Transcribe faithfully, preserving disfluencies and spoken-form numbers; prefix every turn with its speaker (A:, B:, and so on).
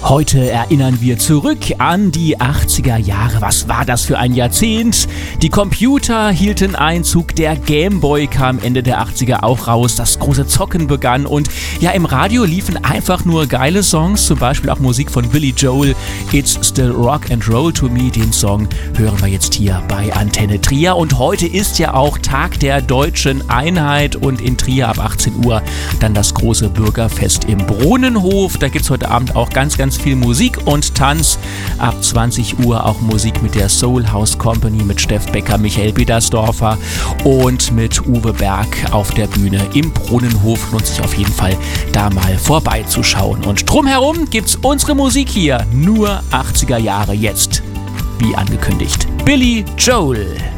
A: Heute erinnern wir zurück an die achtziger Jahre. Was war das für ein Jahrzehnt? Die Computer hielten Einzug, der Gameboy kam Ende der achtziger auch raus, das große Zocken begann und ja, im Radio liefen einfach nur geile Songs, zum Beispiel auch Musik von Billy Joel, It's Still Rock and Roll to Me, den Song hören wir jetzt hier bei Antenne Trier und heute ist ja auch Tag der Deutschen Einheit und in Trier ab achtzehn Uhr dann das große Bürgerfest im Brunnenhof. Da gibt es heute Abend auch ganz, ganz viel Musik und Tanz. Ab zwanzig Uhr auch Musik mit der Soul House Company, mit Steff Becker, Michael Bedersdorfer und mit Uwe Berg auf der Bühne im Brunnenhof. Lohnt sich auf jeden Fall, da mal vorbeizuschauen. Und drumherum gibt's unsere Musik hier. Nur achtziger Jahre jetzt. Wie angekündigt. Billy Joel.